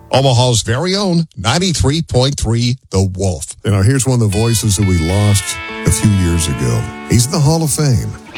Omaha's very own 93.3 The Wolf. Here's one of the voices that we lost a few years ago. He's in the Hall of Fame.